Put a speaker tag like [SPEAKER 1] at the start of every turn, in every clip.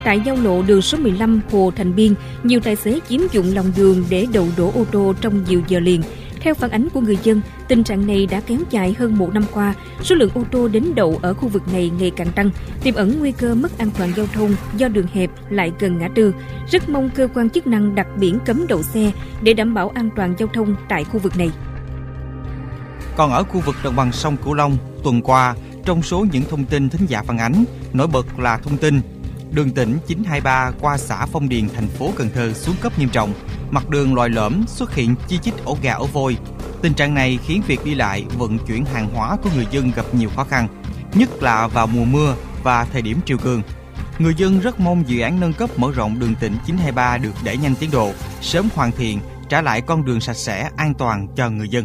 [SPEAKER 1] Tại giao lộ đường số 15 Hồ Thành Biên, nhiều tài xế chiếm dụng lòng đường để đậu đổ ô tô trong nhiều giờ liền. Theo phản ánh của người dân, tình trạng này đã kéo dài hơn một năm qua. Số lượng ô tô đến đậu ở khu vực này ngày càng tăng, tiềm ẩn nguy cơ mất an toàn giao thông do đường hẹp lại gần ngã tư. Rất mong cơ quan chức năng đặt biển cấm đậu xe để đảm bảo an toàn giao thông tại khu vực này.
[SPEAKER 2] Còn ở khu vực đồng bằng sông Cửu Long, tuần qua, trong số những thông tin thính giả phản ánh, nổi bật là thông tin đường tỉnh 923 qua xã Phong Điền, thành phố Cần Thơ xuống cấp nghiêm trọng, mặt đường lồi lõm, xuất hiện chi chít ổ gà ổ vôi. Tình trạng này khiến việc đi lại, vận chuyển hàng hóa của người dân gặp nhiều khó khăn, nhất là vào mùa mưa và thời điểm triều cường. Người dân rất mong dự án nâng cấp mở rộng đường tỉnh 923 được đẩy nhanh tiến độ, sớm hoàn thiện, trả lại con đường sạch sẽ, an toàn cho người dân.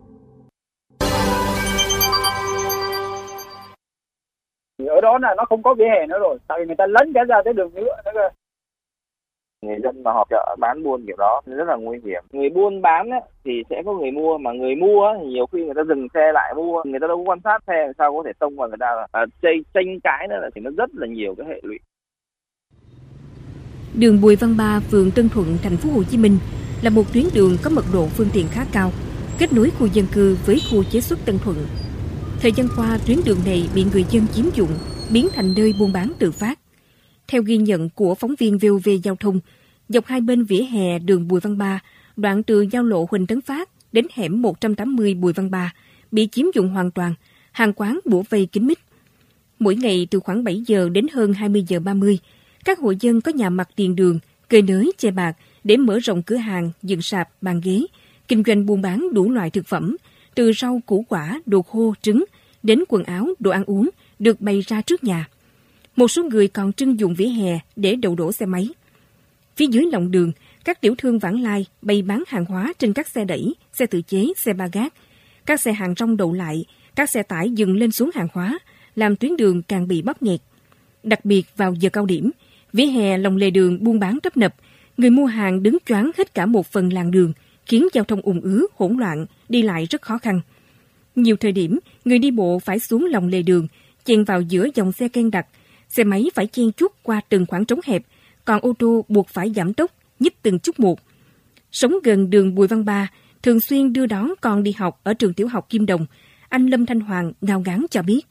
[SPEAKER 3] Ở đó là nó không có vỉa hè nữa rồi, tại vì người ta lấn cả ra tới đường nhựa nữa cơ.
[SPEAKER 4] Người dân mà họp chợ bán buôn kiểu đó rất là nguy hiểm. Người buôn bán á, thì sẽ có người mua, mà người mua á, thì nhiều khi người ta dừng xe lại mua, người ta đâu có quan sát xe, sao có thể tông vào người ta tranh cãi nữa, thì nó rất là nhiều cái hệ lụy.
[SPEAKER 1] Đường Bùi Văn Ba, phường Tân Thuận, thành phố Hồ Chí Minh là một tuyến đường có mật độ phương tiện khá cao, kết nối khu dân cư với khu chế xuất Tân Thuận. Thời gian qua, tuyến đường này bị người dân chiếm dụng, biến thành nơi buôn bán tự phát. Theo ghi nhận của phóng viên VOV Giao thông, dọc hai bên vỉa hè đường Bùi Văn Ba, đoạn từ giao lộ Huỳnh Tấn Phát đến hẻm 180 Bùi Văn Ba, bị chiếm dụng hoàn toàn, hàng quán bủa vây kín mít. Mỗi ngày từ khoảng 7 giờ đến hơn 20 giờ 30, các hộ dân có nhà mặt tiền đường, cơi nới, che bạt để mở rộng cửa hàng, dựng sạp, bàn ghế, kinh doanh buôn bán đủ loại thực phẩm, từ rau củ quả, đồ khô, trứng, đến quần áo, đồ ăn uống được bày ra trước nhà. Một số người còn trưng dụng vỉa hè để đậu đổ xe máy. Phía dưới lòng đường, các tiểu thương vãng lai bày bán hàng hóa trên các xe đẩy, xe tự chế, xe ba gác. Các xe hàng rong đậu lại, các xe tải dừng lên xuống hàng hóa, làm tuyến đường càng bị bóp nghẹt. Đặc biệt vào giờ cao điểm, vỉa hè lòng lề đường buôn bán tấp nập, người mua hàng đứng choáng hết cả một phần làn đường, khiến giao thông ùn ứ, hỗn loạn, đi lại rất khó khăn. Nhiều thời điểm, người đi bộ phải xuống lòng lề đường, chen vào giữa dòng xe keng đặc, xe máy phải chen chúc qua từng khoảng trống hẹp, còn ô tô buộc phải giảm tốc, nhích từng chút một. Sống gần đường Bùi Văn Ba, thường xuyên đưa đón con đi học ở trường tiểu học Kim Đồng, anh Lâm Thanh Hoàng ngao ngán cho biết.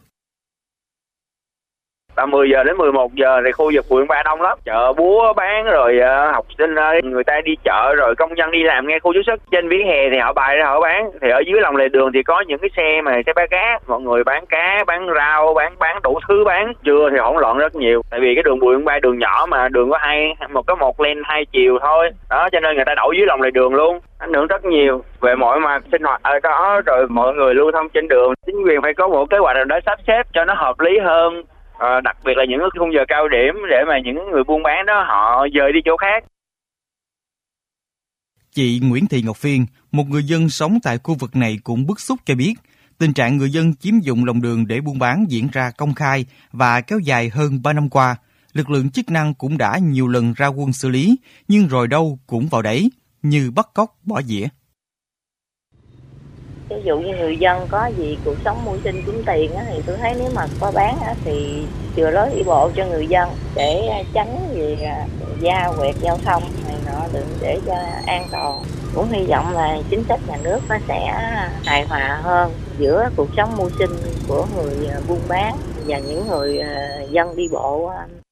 [SPEAKER 4] Từ 10 giờ đến 11 giờ thì khu vực Bùi Văn Ba đông lắm, chợ búa bán rồi học sinh người ta đi chợ rồi công nhân đi làm ngay khu chế xuất. Trên vỉa hè thì họ bày ra họ bán, thì ở dưới lòng lề đường thì có những cái xe mà xe ba gác, mọi người bán cá, bán rau, bán đủ thứ bán. Trưa thì hỗn loạn rất nhiều, tại vì cái đường Bùi Văn Ba đường nhỏ mà đường có một lane hai chiều thôi, đó cho nên người ta đậu dưới lòng lề đường luôn, ảnh hưởng rất nhiều về mọi mặt sinh hoạt ở đó, rồi mọi người lưu thông trên đường. Chính quyền phải có một kế hoạch nào đó sắp xếp cho nó hợp lý hơn. Đặc biệt là những khung giờ cao điểm để mà những người buôn bán đó họ dời đi chỗ khác.
[SPEAKER 2] Chị Nguyễn Thị Ngọc Phiên, một người dân sống tại khu vực này cũng bức xúc cho biết, tình trạng người dân chiếm dụng lòng đường để buôn bán diễn ra công khai và kéo dài hơn 3 năm qua. Lực lượng chức năng cũng đã nhiều lần ra quân xử lý, nhưng rồi đâu cũng vào đấy, như bắt cóc bỏ dĩa.
[SPEAKER 5] Ví dụ như người dân có gì cuộc sống mưu sinh kiếm tiền á, thì tôi thấy nếu mà có bán á, thì chừa lối đi bộ cho người dân để tránh gì va quẹt giao thông này nọ, đừng để cho an toàn. Cũng hy vọng là chính sách nhà nước nó sẽ hài hòa hơn giữa cuộc sống mưu sinh của người buôn bán và những người dân đi bộ